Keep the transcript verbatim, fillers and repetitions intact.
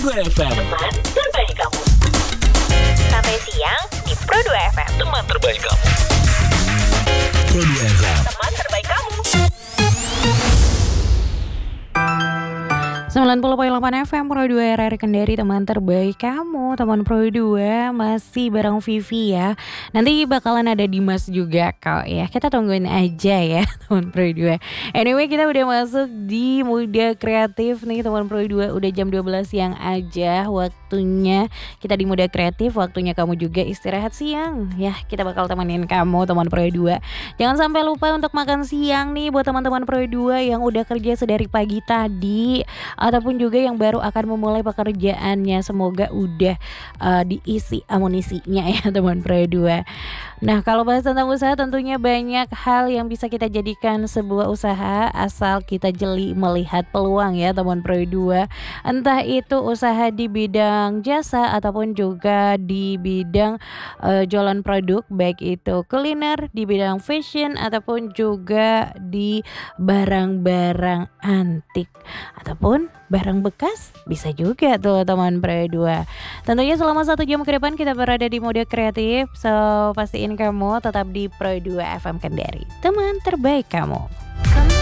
dua F M. Teman terbaik kamu. Sampai siang di Pro dua F M. Teman terbaik kamu. Pro dua F M. Teman terbaik kamu. sembilan puluh koma delapan F M Pro dua R R Kendari, teman terbaik kamu. Teman Pro dua masih bareng Vivi ya. Nanti bakalan ada Dimas juga kok ya. Kita tungguin aja ya teman Pro dua. Anyway, kita udah masuk di Muda Kreatif nih teman Pro dua. Udah jam dua belas siang aja waktunya kita di Muda Kreatif. Waktunya kamu juga istirahat siang ya. Kita bakal temenin kamu teman Pro dua. Jangan sampai lupa untuk makan siang nih buat teman-teman Pro dua yang udah kerja sedari pagi tadi, ataupun juga yang baru akan memulai pekerjaannya. Semoga udah uh, diisi amunisinya ya teman Pro dua. Nah, kalau bahas tentang usaha tentunya banyak hal yang bisa kita jadikan sebuah usaha asal kita jeli melihat peluang ya teman Pro dua. Entah itu usaha di bidang jasa ataupun juga di bidang uh, jualan produk, baik itu kuliner, di bidang fashion ataupun juga di barang-barang antik ataupun barang bekas, bisa juga tuh teman Pro dua. Tentunya selama satu jam ke depan kita berada di Mode Kreatif. So pastiin kamu tetap di Pro dua F M Kendari, teman terbaik kamu.